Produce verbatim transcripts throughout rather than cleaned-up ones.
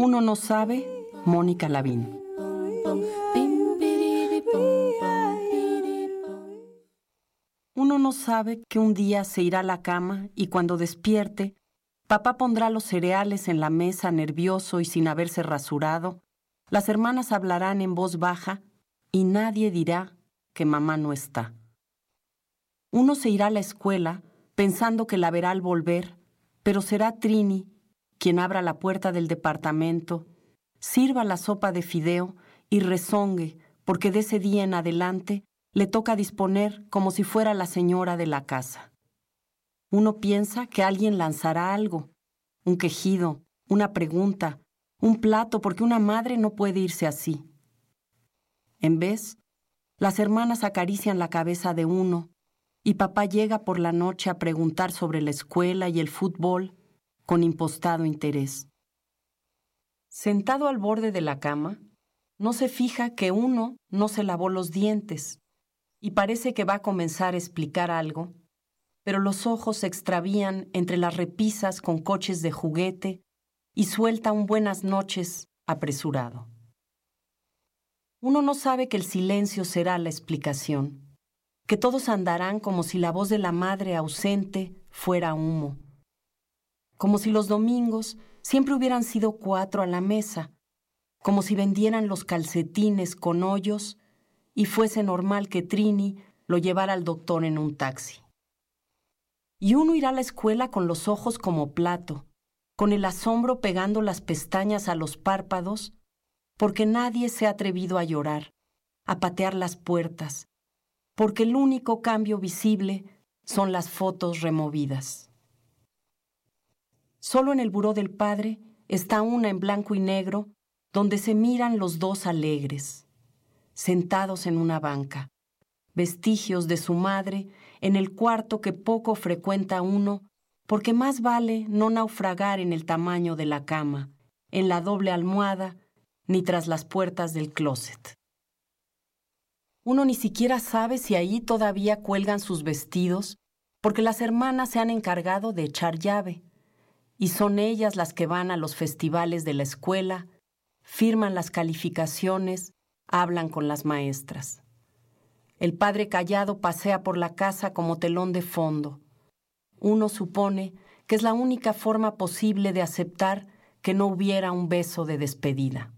Uno no sabe, Mónica Lavín. Uno no sabe que un día se irá a la cama y cuando despierte, papá pondrá los cereales en la mesa nervioso y sin haberse rasurado. Las hermanas hablarán en voz baja y nadie dirá que mamá no está. Uno se irá a la escuela pensando que la verá al volver, pero será Trini quien abra la puerta del departamento, sirva la sopa de fideo y rezongue, porque de ese día en adelante le toca disponer como si fuera la señora de la casa. Uno piensa que alguien lanzará algo, un quejido, una pregunta, un plato, porque una madre no puede irse así. En vez, las hermanas acarician la cabeza de uno y papá llega por la noche a preguntar sobre la escuela y el fútbol con impostado interés. Sentado al borde de la cama, no se fija que uno no se lavó los dientes y parece que va a comenzar a explicar algo, pero los ojos se extravían entre las repisas con coches de juguete y suelta un buenas noches apresurado. Uno no sabe que el silencio será la explicación, que todos andarán como si la voz de la madre ausente fuera humo, como si los domingos siempre hubieran sido cuatro a la mesa, como si vendieran los calcetines con hoyos y fuese normal que Trini lo llevara al doctor en un taxi. Y uno irá a la escuela con los ojos como plato, con el asombro pegando las pestañas a los párpados, porque nadie se ha atrevido a llorar, a patear las puertas, porque el único cambio visible son las fotos removidas. Solo en el buró del padre está una en blanco y negro, donde se miran los dos alegres, sentados en una banca, vestigios de su madre en el cuarto que poco frecuenta uno, porque más vale no naufragar en el tamaño de la cama, en la doble almohada, ni tras las puertas del closet. Uno ni siquiera sabe si ahí todavía cuelgan sus vestidos, porque las hermanas se han encargado de echar llave, y son ellas las que van a los festivales de la escuela, firman las calificaciones, hablan con las maestras. El padre callado pasea por la casa como telón de fondo. Uno supone que es la única forma posible de aceptar que no hubiera un beso de despedida.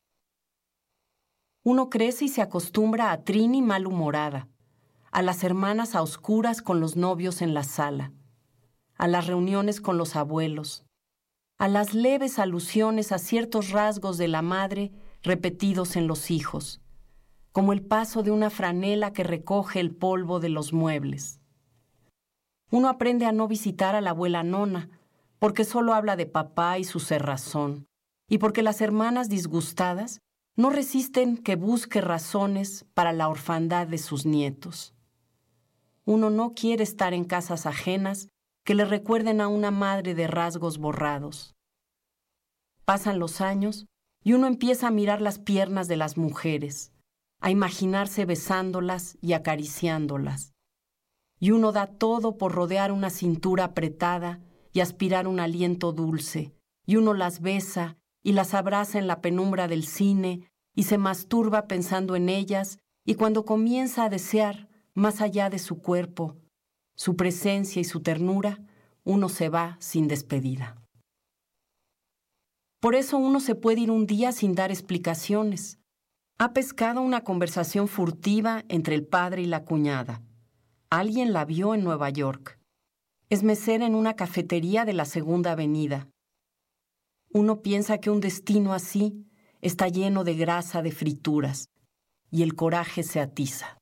Uno crece y se acostumbra a Trini malhumorada, a las hermanas a oscuras con los novios en la sala, a las reuniones con los abuelos, a las leves alusiones a ciertos rasgos de la madre repetidos en los hijos, como el paso de una franela que recoge el polvo de los muebles. Uno aprende a no visitar a la abuela Nona, porque solo habla de papá y su cerrazón, y porque las hermanas disgustadas no resisten que busque razones para la orfandad de sus nietos. Uno no quiere estar en casas ajenas que le recuerden a una madre de rasgos borrados. Pasan los años y uno empieza a mirar las piernas de las mujeres, a imaginarse besándolas y acariciándolas. Y uno da todo por rodear una cintura apretada y aspirar un aliento dulce, y uno las besa y las abraza en la penumbra del cine y se masturba pensando en ellas, y cuando comienza a desear más allá de su cuerpo, su presencia y su ternura, uno se va sin despedida. Por eso uno se puede ir un día sin dar explicaciones. Ha pescado una conversación furtiva entre el padre y la cuñada. Alguien la vio en Nueva York. Es mesera en una cafetería de la Segunda Avenida. Uno piensa que un destino así está lleno de grasa de frituras y el coraje se atiza.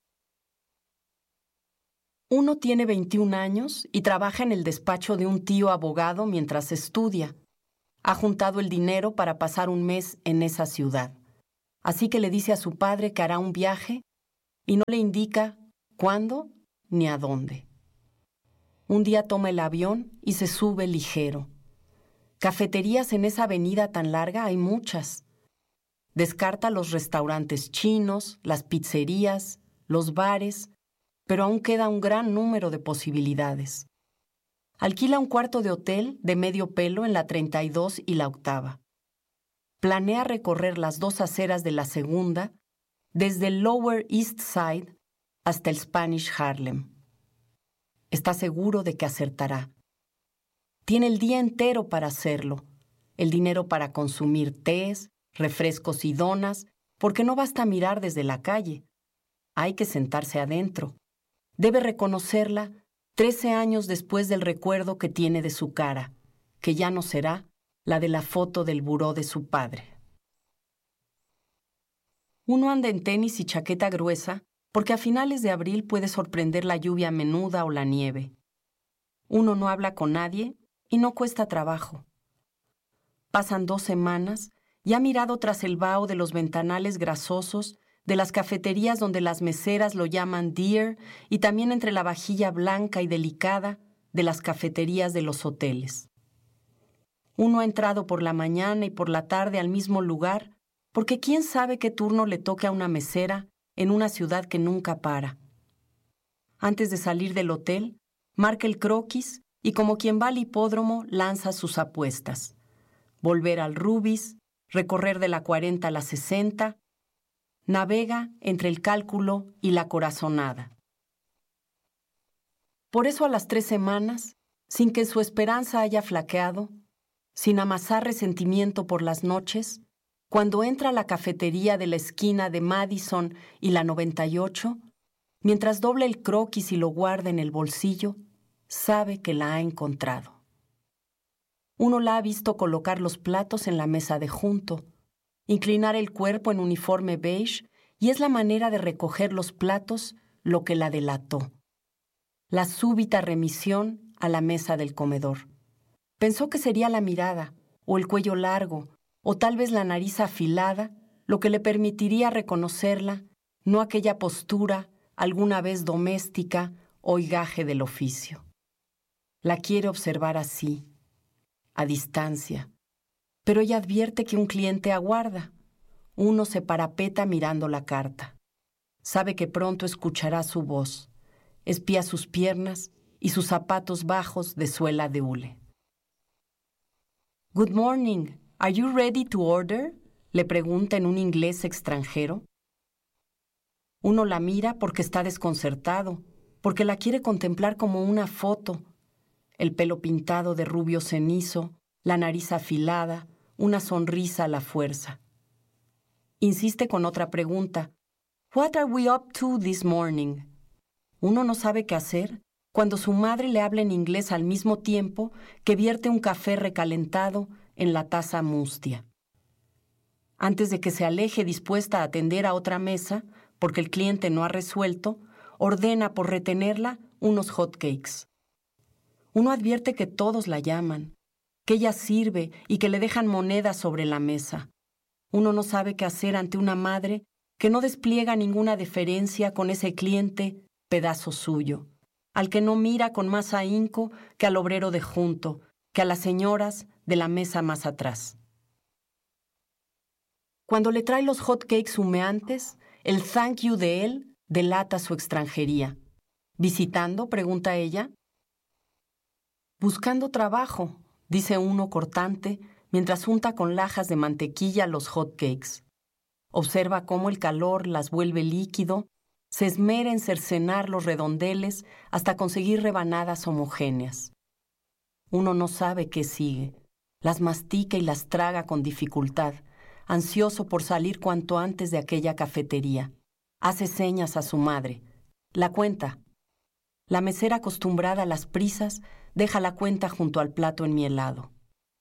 Uno tiene veintiún años y trabaja en el despacho de un tío abogado mientras estudia. Ha juntado el dinero para pasar un mes en esa ciudad. Así que le dice a su padre que hará un viaje y no le indica cuándo ni a dónde. Un día toma el avión y se sube ligero. Cafeterías en esa avenida tan larga hay muchas. Descarta los restaurantes chinos, las pizzerías, los bares, pero aún queda un gran número de posibilidades. Alquila un cuarto de hotel de medio pelo en la treinta y dos y la Octava. planea recorrer las dos aceras de la segunda desde el Lower East Side hasta el Spanish Harlem. Está seguro de que acertará. Tiene el día entero para hacerlo, el dinero para consumir tés, refrescos y donas, porque no basta mirar desde la calle. Hay que sentarse adentro. Debe reconocerla trece años después del recuerdo que tiene de su cara, que ya no será la de la foto del buró de su padre. Uno anda en tenis y chaqueta gruesa porque a finales de abril puede sorprender la lluvia menuda o la nieve. Uno no habla con nadie y no cuesta trabajo. Pasan dos semanas y ha mirado tras el vaho de los ventanales grasosos de las cafeterías donde las meseras lo llaman dear y también entre la vajilla blanca y delicada de las cafeterías de los hoteles. Uno ha entrado por la mañana y por la tarde al mismo lugar porque quién sabe qué turno le toque a una mesera en una ciudad que nunca para. Antes de salir del hotel, marca el croquis y como quien va al hipódromo lanza sus apuestas. Volver al Rubis, recorrer de la cuarenta a la sesenta, navega entre el cálculo y la corazonada. Por eso a las tres semanas, sin que su esperanza haya flaqueado, sin amasar resentimiento por las noches, cuando entra a la cafetería de la esquina de Madison y la noventa y ocho, mientras dobla el croquis y lo guarda en el bolsillo, sabe que la ha encontrado. Uno la ha visto colocar los platos en la mesa de junto, inclinar el cuerpo en uniforme beige, y es la manera de recoger los platos lo que la delató. La súbita remisión a la mesa del comedor. Pensó que sería la mirada, o el cuello largo, o tal vez la nariz afilada, lo que le permitiría reconocerla, no aquella postura, alguna vez doméstica o higaje del oficio. La quiere observar así, a distancia, pero ella advierte que un cliente aguarda. Uno se parapeta mirando la carta. Sabe que pronto escuchará su voz. Espía sus piernas y sus zapatos bajos de suela de hule. Good morning. Are you ready to order? Le pregunta en un inglés extranjero. Uno la mira porque está desconcertado, porque la quiere contemplar como una foto. El pelo pintado de rubio cenizo, la nariz afilada, una sonrisa a la fuerza. Insiste con otra pregunta. What are we up to this morning? Uno no sabe qué hacer cuando su madre le habla en inglés al mismo tiempo que vierte un café recalentado en la taza mustia. Antes de que se aleje dispuesta a atender a otra mesa, porque el cliente no ha resuelto, ordena por retenerla unos hot cakes. Uno advierte que todos la llaman, que ella sirve y que le dejan monedas sobre la mesa. Uno no sabe qué hacer ante una madre que no despliega ninguna deferencia con ese cliente pedazo suyo, al que no mira con más ahínco que al obrero de junto, que a las señoras de la mesa más atrás. Cuando le trae los hot cakes humeantes, el thank you de él delata su extranjería. ¿Visitando?, pregunta ella. Buscando trabajo, dice uno cortante, mientras unta con lajas de mantequilla los hot cakes. Observa cómo el calor las vuelve líquido, se esmera en cercenar los redondeles hasta conseguir rebanadas homogéneas. Uno no sabe qué sigue. Las mastica y las traga con dificultad, ansioso por salir cuanto antes de aquella cafetería. Hace señas a su madre. La cuenta. La mesera, acostumbrada a las prisas, deja la cuenta junto al plato enmielado.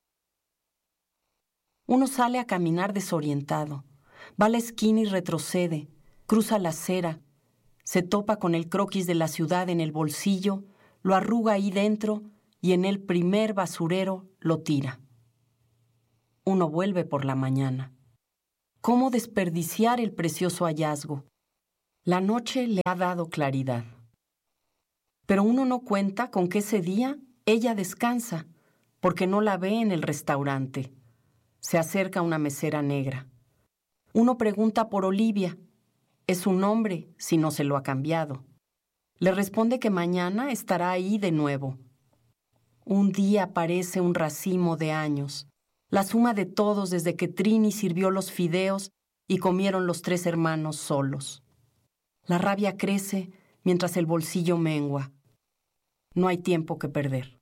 Uno sale a caminar desorientado. Va a la esquina y retrocede. Cruza la acera. Se topa con el croquis de la ciudad en el bolsillo, lo arruga ahí dentro y en el primer basurero lo tira. Uno vuelve por la mañana. ¿Cómo desperdiciar el precioso hallazgo? La noche le ha dado claridad. Pero uno no cuenta con que ese día ella descansa, porque no la ve en el restaurante. Se acerca una mesera negra. Uno pregunta por Olivia. Es su nombre, si no se lo ha cambiado. Le responde que mañana estará ahí de nuevo. Un día parece un racimo de años. la suma de todos desde que Trini sirvió los fideos y comieron los tres hermanos solos. La rabia crece mientras el bolsillo mengua. No hay tiempo que perder.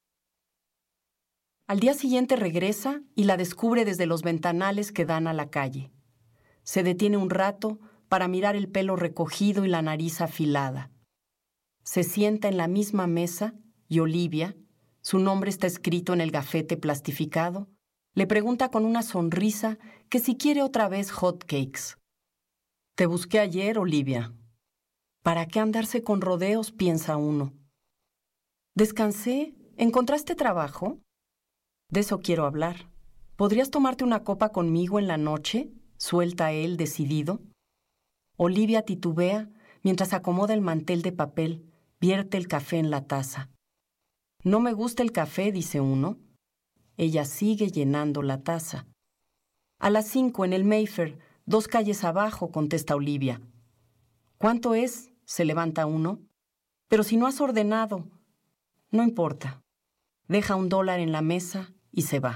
Al día siguiente regresa y la descubre desde los ventanales que dan a la calle. Se detiene un rato para mirar el pelo recogido y la nariz afilada. Se sienta en la misma mesa y Olivia, su nombre está escrito en el gafete plastificado, le pregunta con una sonrisa que si quiere otra vez hot cakes. Te busqué ayer, Olivia. ¿Para qué andarse con rodeos?, piensa uno. Descansé. ¿Encontraste trabajo? De eso quiero hablar. ¿Podrías tomarte una copa conmigo en la noche?, suelta él decidido. Olivia titubea mientras acomoda el mantel de papel, vierte el café en la taza. No me gusta el café, dice uno. Ella sigue llenando la taza. A las cinco en el Mayfair, dos calles abajo, contesta Olivia. ¿Cuánto es?, se levanta uno. Pero si no has ordenado. No importa. Deja un dólar en la mesa y se va.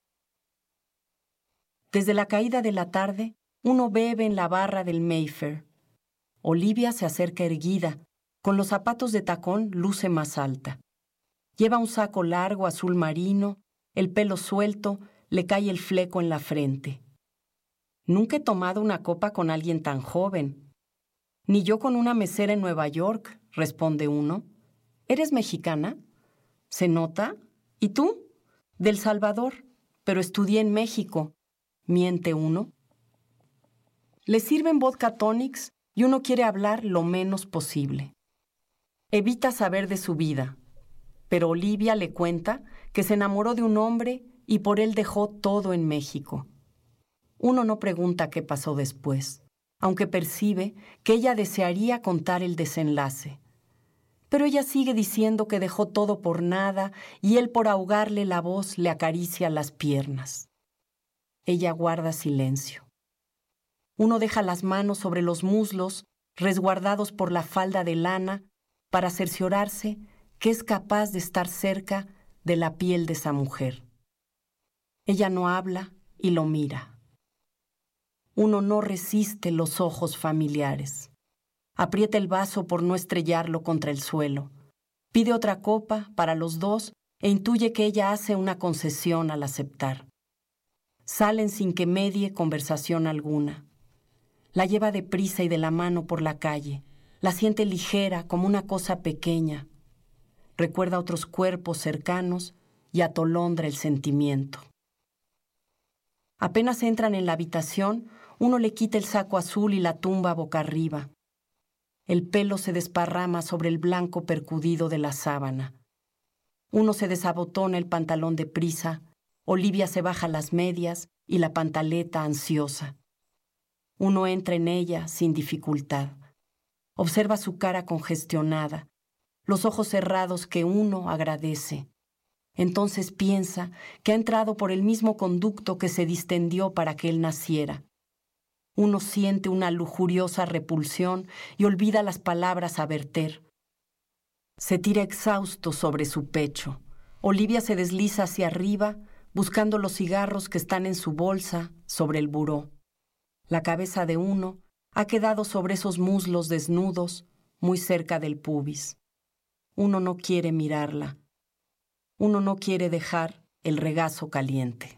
Desde la caída de la tarde, uno bebe en la barra del Mayfair. Olivia se acerca erguida. Con los zapatos de tacón luce más alta. Lleva un saco largo azul marino, el pelo suelto, le cae el fleco en la frente. Nunca he tomado una copa con alguien tan joven. Ni yo con una mesera en Nueva York, responde uno. ¿Eres mexicana? ¿Se nota? ¿Y tú? Del Salvador, pero estudié en México, miente uno. Le sirven vodka tonics y uno quiere hablar lo menos posible. Evita saber de su vida, pero Olivia le cuenta que se enamoró de un hombre y por él dejó todo en México. Uno no pregunta qué pasó después, aunque percibe que ella desearía contar el desenlace. Pero ella sigue diciendo que dejó todo por nada y él por ahogarle la voz le acaricia las piernas. Ella guarda silencio. Uno deja las manos sobre los muslos, resguardados por la falda de lana, para cerciorarse que es capaz de estar cerca de la piel de esa mujer. Ella no habla y lo mira. Uno no resiste los ojos familiares. Aprieta el vaso por no estrellarlo contra el suelo. Pide otra copa para los dos e intuye que ella hace una concesión al aceptar. Salen sin que medie conversación alguna. La lleva deprisa y de la mano por la calle. La siente ligera como una cosa pequeña. Recuerda otros cuerpos cercanos y atolondra el sentimiento. Apenas entran en la habitación, uno le quita el saco azul y la tumba boca arriba. El pelo se desparrama sobre el blanco percudido de la sábana. Uno se desabotona el pantalón deprisa, Olivia se baja las medias y la pantaleta ansiosa. Uno entra en ella sin dificultad. Observa su cara congestionada, los ojos cerrados que uno agradece. Entonces piensa que ha entrado por el mismo conducto que se distendió para que él naciera. Uno siente una lujuriosa repulsión y olvida las palabras a verter. Se tira exhausto sobre su pecho. Olivia se desliza hacia arriba, buscando los cigarros que están en su bolsa sobre el buró. La cabeza de uno ha quedado sobre esos muslos desnudos, muy cerca del pubis. Uno no quiere mirarla. Uno no quiere dejar el regazo caliente.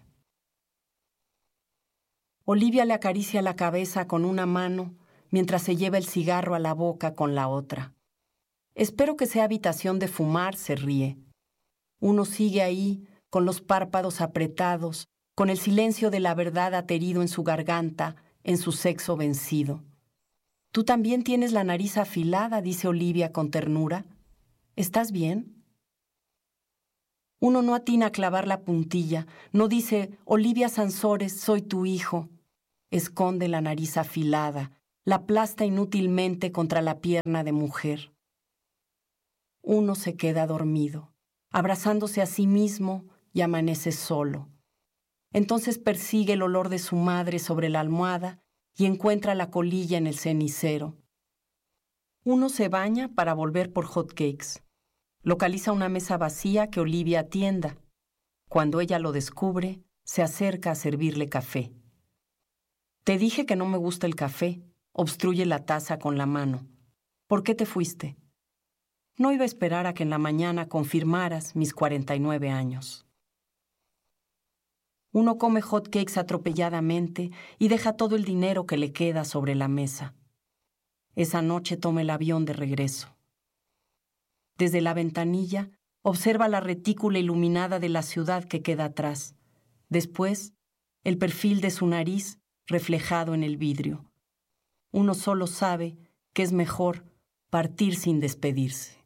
Olivia le acaricia la cabeza con una mano mientras se lleva el cigarro a la boca con la otra. Espero que sea habitación de fumar, se ríe. Uno sigue ahí, con los párpados apretados, con el silencio de la verdad aterido en su garganta, en su sexo vencido. Tú también tienes la nariz afilada, dice Olivia con ternura. ¿Estás bien? Uno no atina a clavar la puntilla, no dice, Olivia Sansores, soy tu hijo. Esconde la nariz afilada, la aplasta inútilmente contra la pierna de mujer. Uno se queda dormido, abrazándose a sí mismo y amanece solo. Entonces persigue el olor de su madre sobre la almohada y encuentra la colilla en el cenicero. Uno se baña para volver por hotcakes. Localiza una mesa vacía que Olivia atienda. Cuando ella lo descubre, Se acerca a servirle café. Te dije que no me gusta el café. Obstruye la taza con la mano. ¿Por qué te fuiste? No iba a esperar a que en la mañana confirmaras mis cuarenta y nueve años. Uno come hot cakes atropelladamente y deja todo el dinero que le queda sobre la mesa. Esa noche toma el avión de regreso. Desde la ventanilla, observa la retícula iluminada de la ciudad que queda atrás. Después, el perfil de su nariz reflejado en el vidrio. Uno solo sabe que es mejor partir sin despedirse.